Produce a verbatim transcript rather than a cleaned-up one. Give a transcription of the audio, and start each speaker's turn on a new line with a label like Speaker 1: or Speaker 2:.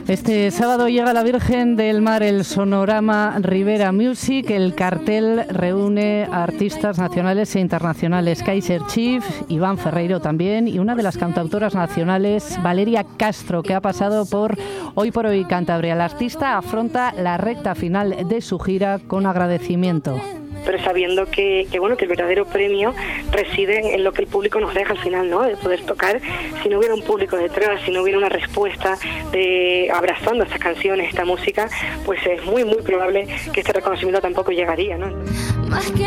Speaker 1: Este sábado llega la Virgen del Mar, el Sonorama Ribera Music. El cartel reúne a artistas nacionales e internacionales. Kaiser Chief, Iván Ferreiro también, y una de las cantautoras nacionales, Valeria Castro, que ha pasado por Hoy por Hoy Cantabria. La artista afronta la recta final de su gira con agradecimiento.
Speaker 2: Pero sabiendo que, que bueno que el verdadero premio reside en lo que el público nos deja al final, ¿no? De poder tocar. Si no hubiera un público detrás, si no hubiera una respuesta de abrazando estas canciones, esta música, pues es muy muy probable que este reconocimiento tampoco llegaría, ¿no?